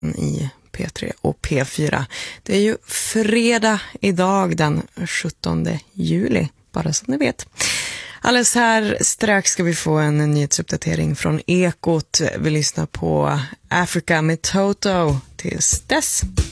i P3 och P4. Det är ju fredag idag den 17 juli, bara så att ni vet. Alldeles här strax ska vi få en nyhetsuppdatering från Ekot. Vi lyssnar på Africa med Toto tills dess.